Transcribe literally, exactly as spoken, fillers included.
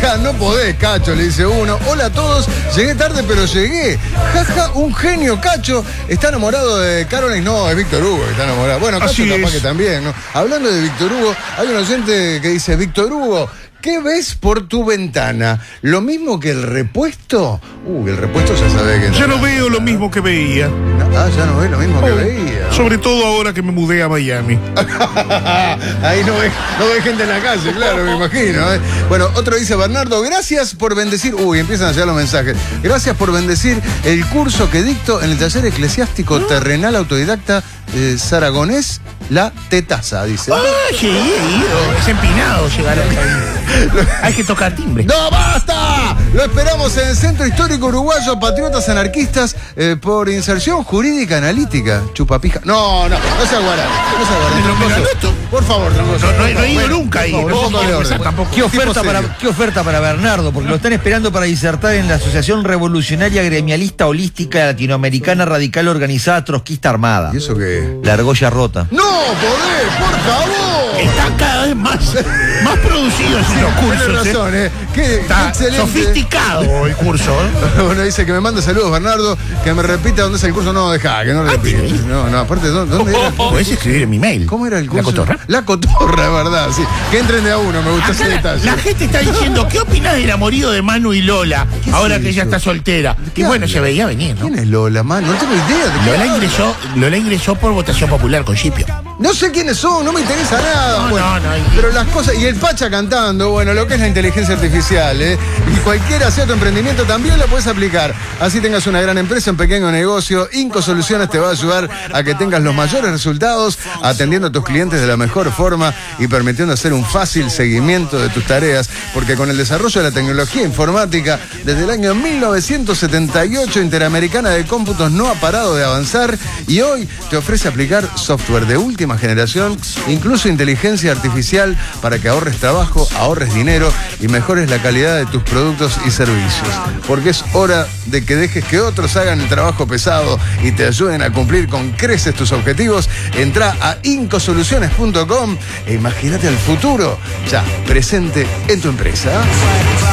Jaja, no podés, Cacho, le dice uno. Hola a todos, llegué tarde pero llegué. Jaja, un genio, Cacho. ¿Está enamorado de Caroline? No, es Víctor Hugo que está enamorado. Bueno, Cacho Así capaz es. que también, ¿no? Hablando de Víctor Hugo, hay un oyente que dice, Víctor Hugo, ¿qué ves por tu ventana? ¿Lo mismo que el repuesto? Uh, el repuesto ya sabe que... Ya no veo lo mismo que veía. Ah, ya no ves lo mismo que Oh, veía. Sobre todo ahora que me mudé a Miami. Ahí no ve, no ve gente en la calle, claro, me imagino. ¿eh? Bueno, otro dice, Bernardo, gracias por bendecir... Uy, empiezan a llegar los mensajes. Gracias por bendecir el curso que dicto en el taller eclesiástico terrenal autodidacta de Saragonés, La Tetaza, dice. ¡Ah, sí, he ido! Es empinado llegar ahí. Hay que tocar timbre. ¡No, basta! Lo esperamos en el Centro Histórico Uruguayo Patriotas Anarquistas eh, por inserción jurídica analítica. Chupapija. No, no, no sea guarán. No sea guarán. Me lo- me lo Troncoso. anoto. Por favor, Troncoso. No, no, he- no he ido Bueno, nunca ahí. por favor, No un poco quiero de empezar orden. tampoco. ¿Qué oferta, Tipo para, serio. ¿Qué oferta para Bernardo? Porque lo están esperando para disertar en la Asociación Revolucionaria Gremialista Holística Latinoamericana Radical Organizada Trotskista Armada. ¿Y eso qué? La argolla rota. ¡No podés, por favor! Está cada vez más, más producido en los cursos. Tienes ¿eh? razón, ¿eh? Qué, qué Está excelente. sofisticado el curso. ¿eh? Bueno, dice que me mande saludos, Bernardo, que me repita dónde es el curso. No, deja, que no repita. No, no, aparte, ¿dónde, dónde era? Podés escribir en mi mail. ¿Cómo era el curso? ¿La cotorra? La cotorra, verdad, sí. Que entren de a uno, me gustó Acá ese la, detalle. la gente está diciendo, ¿qué opinas del amorío de Manu y Lola? ¿Qué es Ahora que ella eso? está soltera. qué Y bueno, habla? se veía venir, ¿no? ¿Quién es Lola, man? No tengo idea de qué Lola habla. ingresó, Lola ingresó por votación popular con Scipio. No sé quiénes son, no me interesa nada. No, Bueno, no, no, y- Pero las cosas, y el Pacha cantando, bueno, lo que es la inteligencia artificial, ¿eh? Y cualquiera sea tu emprendimiento también lo puedes aplicar. Así tengas una gran empresa, un pequeño negocio, Inco Soluciones te va a ayudar a que tengas los mayores resultados, atendiendo a tus clientes de la mejor forma y permitiendo hacer un fácil seguimiento de tus tareas, porque con el desarrollo de la tecnología informática, desde el año mil novecientos setenta y ocho, Interamericana de Cómputos no ha parado de avanzar y hoy te ofrece aplicar software de última generación, incluso inteligencia artificial, para que ahorres trabajo, ahorres dinero y mejores la calidad de tus productos y servicios. Porque es hora de que dejes que otros hagan el trabajo pesado y te ayuden a cumplir con creces tus objetivos. Entrá a incosoluciones punto com e imagínate el futuro ya presente en tu empresa.